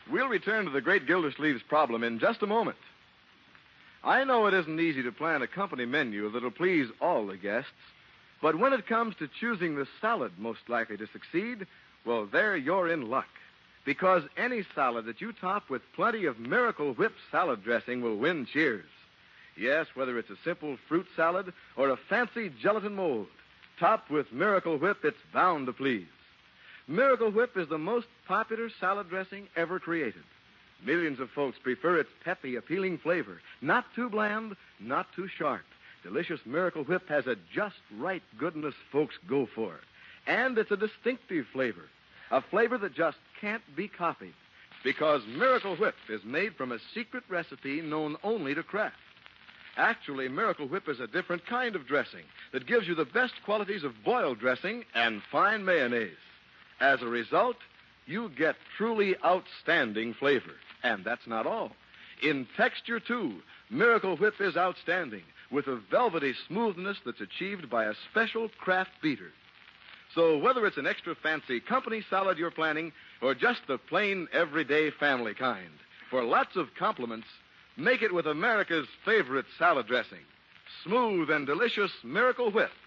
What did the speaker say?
We'll return to the great Gildersleeve's problem in just a moment. I know it isn't easy to plan a company menu that'll please all the guests, but when it comes to choosing the salad most likely to succeed, well, there you're in luck. Because any salad that you top with plenty of Miracle Whip salad dressing will win cheers. Yes, whether it's a simple fruit salad or a fancy gelatin mold, topped with Miracle Whip, it's bound to please. Miracle Whip is the most popular salad dressing ever created. Millions of folks prefer its peppy, appealing flavor. Not too bland, not too sharp. Delicious Miracle Whip has a just right goodness folks go for. And it's a distinctive flavor. A flavor that just can't be copied. Because Miracle Whip is made from a secret recipe known only to Kraft. Actually, Miracle Whip is a different kind of dressing that gives you the best qualities of boiled dressing and fine mayonnaise. As a result, you get truly outstanding flavor. And that's not all. In texture, too, Miracle Whip is outstanding, with a velvety smoothness that's achieved by a special Kraft beater. So whether it's an extra fancy company salad you're planning or just the plain, everyday family kind, for lots of compliments, make it with America's favorite salad dressing, smooth and delicious Miracle Whip.